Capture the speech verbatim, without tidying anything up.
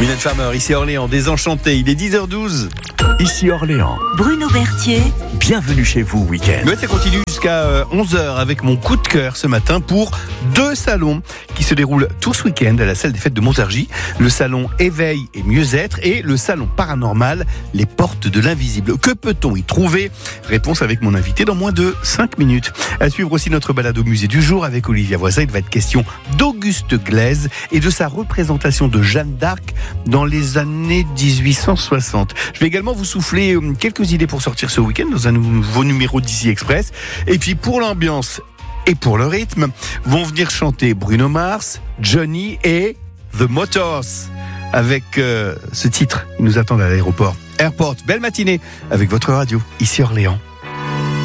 Mylène Farmer, ici à Orléans, désenchanté, il est dix heures douze. Ici Orléans. Bruno Berthier. Bienvenue chez vous, week-end. Mais ça continue jusqu'à onze heures avec mon coup de cœur ce matin pour deux salons qui se déroulent tout ce week-end à la salle des fêtes de Montargis. Le salon Éveil et Mieux-être et le salon paranormal Les Portes de l'Invisible. Que peut-on y trouver? Réponse avec mon invité dans moins de cinq minutes. À suivre aussi notre balade au musée du jour avec Olivia Voisin. Il va être question d'Auguste Glaise et de sa représentation de Jeanne d'Arc dans les années dix-huit cent soixante. Je vais également vous souffler quelques idées pour sortir ce week-end dans un nouveau numéro d'Ici Express. Et puis pour l'ambiance et pour le rythme, vont venir chanter Bruno Mars, Johnny et The Motors. Avec euh, ce titre, ils nous attendent à l'aéroport. Airport, belle matinée avec votre radio, ici Orléans.